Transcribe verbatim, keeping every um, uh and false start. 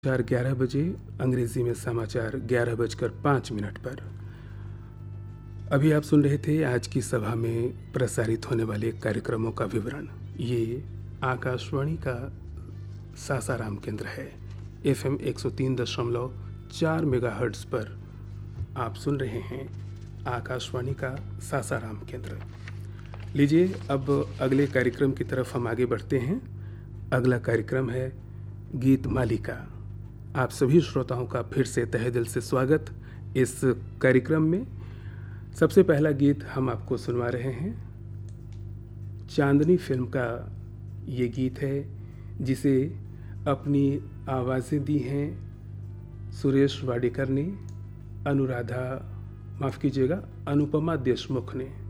चार ग्यारह बजे अंग्रेजी में समाचार ग्यारह बजकर पाँच मिनट पर। अभी आप सुन रहे थे आज की सभा में प्रसारित होने वाले कार्यक्रमों का विवरण। ये आकाशवाणी का सासाराम केंद्र है। एफएम एक सौ तीन दशमलव चार मेगाहर्ट्ज़ पर आप सुन रहे हैं आकाशवाणी का सासाराम केंद्र। लीजिए अब अगले कार्यक्रम की तरफ हम आगे बढ़ते हैं। अगला कार्यक्रम है गीत मालिका। आप सभी श्रोताओं का फिर से तहे दिल से स्वागत इस कार्यक्रम में। सबसे पहला गीत हम आपको सुनवा रहे हैं। चांदनी फिल्म का ये गीत है जिसे अपनी आवाज़ें दी हैं सुरेश वाडेकर ने, अनुराधा माफ़ कीजिएगा अनुपमा देशमुख ने।